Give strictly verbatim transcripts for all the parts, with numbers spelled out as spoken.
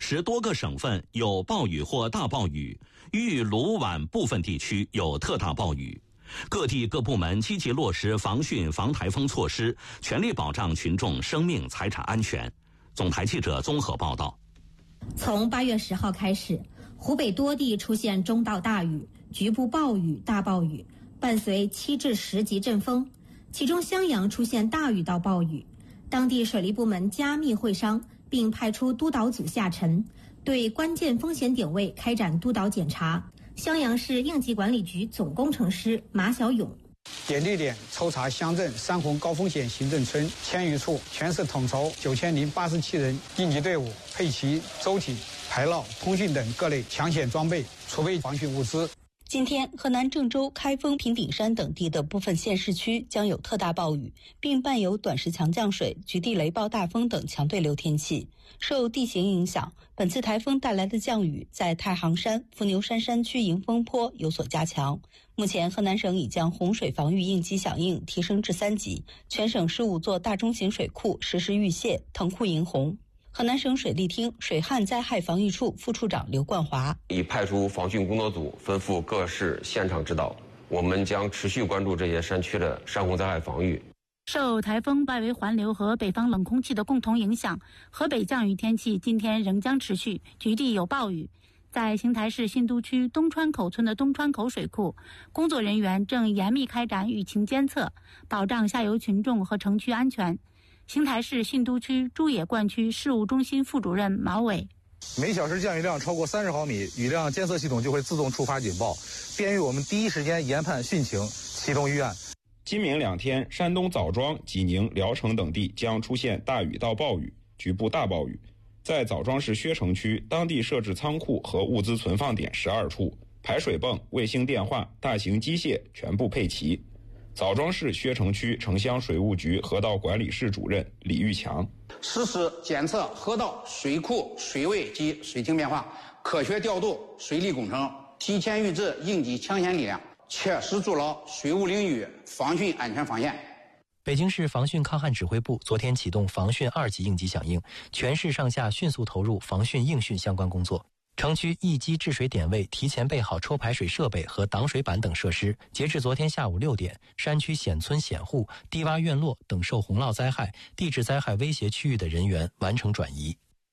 十多个省份有暴雨或大暴雨，豫鲁皖部分地区有特大暴雨。各地各部门积极落实防汛防台风措施，全力保障群众生命财产安全。总台记者综合报道。 从八月十号开始，湖北多地出现中到大雨、局部暴雨、大暴雨，伴随七至十级阵风。其中襄阳出现大雨到暴雨，当地水利部门加密会商，并派出督导组下沉，对关键风险点位开展督导检查。襄阳市应急管理局总工程师马小勇。 点对点抽查乡镇三红高风险行政村千余处，全市统筹九千零八十七人应急队伍，配齐舟体、排涝、通讯等各类抢险装备，储备防汛物资。 今天，河南郑州、开封、平顶山等地的部分县市区将有特大暴雨，并伴有短时强降水、局地雷暴大风等强对流天气。受地形影响，本次台风带来的降雨在太行山、伏牛山山区迎风坡有所加强。目前，河南省已将洪水防御应急响应提升至三级，全省十五座大中型水库实施预泄、腾库迎洪。河南省水利厅水旱灾害防御处副处长刘冠华已派出防汛工作组，吩咐各市现场指导。我们将持续关注这些山区的山洪灾害防御。 受台风外围环流和北方冷空气的共同影响，河北降雨天气今天仍将持续，局地有暴雨。在邢台市信都区东川口村的东川口水库，工作人员正严密开展雨情监测，保障下游群众和城区安全。邢台市信都区朱野灌区事务中心副主任毛伟， 每小时降雨量超过三十毫米，雨量监测系统就会自动触发警报，便于我们第一时间研判汛情，启动预案。 今明两天，山东枣庄、济宁、聊城等地将出现大雨到暴雨，局部大暴雨。在枣庄市薛城区，当地设置仓库和物资存放点十二处，排水泵、卫星电话、大型机械全部配齐。枣庄市薛城区城乡水务局河道管理室主任李玉强， 实时检测河道、水库水位及水情变化，科学调度水利工程，提前预置应急抢险力量，切实筑牢水务领域防汛安全防线。 北京市防汛抗旱指挥部昨天启动防汛二级应急响应，全市上下迅速投入防汛应汛相关工作。城区一级治水点位提前备好抽排水设备和挡水板等设施。截至昨天下午六点，山区险村险户、低洼院落等受洪涝灾害、地质灾害威胁区域的人员完成转移。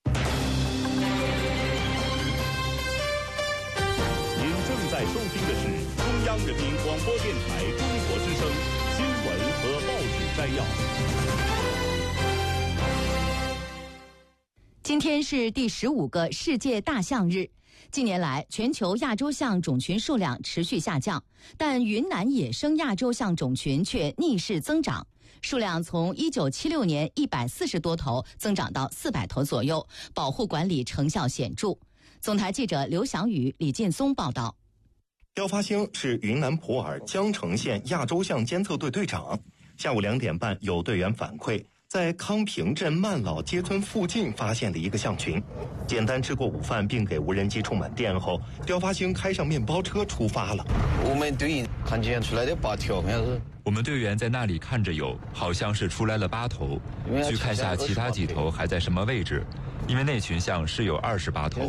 您正在收听的是中央人民广播电台中国之声新闻和报纸摘要。 今天是第十五个世界大象日。近年来，全球亚洲象种群数量持续下降，但云南野生亚洲象种群却逆势增长，数量从一九七六年一百四十多头增长到四百头左右，保护管理成效显著。总台记者刘翔宇、李劲松报道。 刁发兴是云南普洱江城县亚洲象监测队队长。下午两点半，有队员反馈，在康平镇曼老街村附近发现了一个象群。简单吃过午饭并给无人机充满电后，刁发兴开上面包车出发了。 我们队员看见出来的八条， 我们队员在那里看着有，好像是出来了八头，去看下其他几头还在什么位置，因为那群象是有二十八头。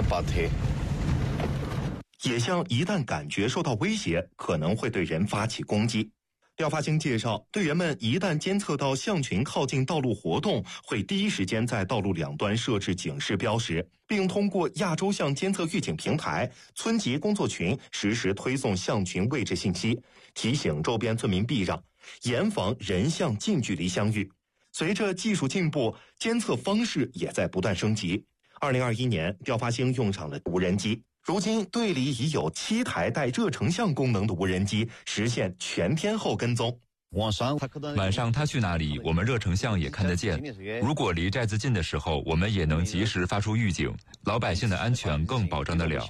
野象一旦感觉受到威胁，可能会对人发起攻击。廖发兴介绍，队员们一旦监测到象群靠近道路活动，会第一时间在道路两端设置警示标识，并通过亚洲象监测预警平台、村级工作群实时推送象群位置信息，提醒周边村民避让，严防人象近距离相遇。随着技术进步，监测方式也在不断升级。二零二一年，廖发兴用上了无人机。如今队里已有七台带热成像功能的无人机实现全天候跟踪。 晚上他去哪里，我们热成像也看得见。如果离寨子近的时候，我们也能及时发出预警，老百姓的安全更保障得了。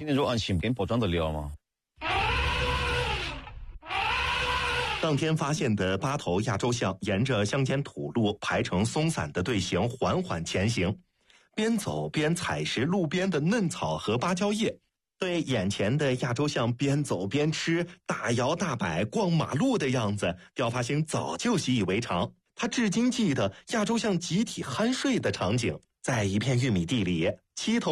当天发现的八头亚洲象沿着乡间土路排成松散的队形缓缓前行，边走边采食路边的嫩草和芭蕉叶。对眼前的亚洲象边走边吃、大摇大摆逛马路的样子，刁发兴早就习以为常。他至今记得亚洲象集体酣睡的场景，在一片玉米地里，七头